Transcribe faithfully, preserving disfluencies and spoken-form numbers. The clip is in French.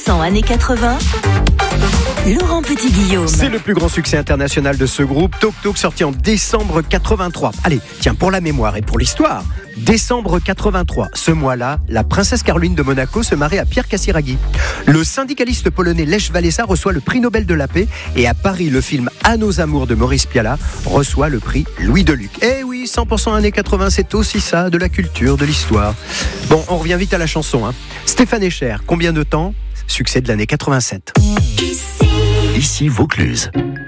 cent années quatre-vingts. Laurent Petit-Guillaume. C'est le plus grand succès international de ce groupe, Toc Toc, sorti en décembre quatre-vingt-trois. Allez, tiens, pour la mémoire et pour l'histoire, décembre quatre-vingt-trois, ce mois-là, la princesse Caroline de Monaco se marie à Pierre Kassiragi. Le syndicaliste polonais Lech Walesa reçoit le prix Nobel de la paix, et à Paris, le film À nos amours de Maurice Pialat reçoit le prix Louis Deluc. Eh oui, cent pour cent années quatre-vingts, c'est aussi ça, de la culture, de l'histoire. Bon, on revient vite à la chanson. Hein. Stéphane Echer, combien de temps ? Succès de l'année quatre-vingt-sept. Ici Vaucluse.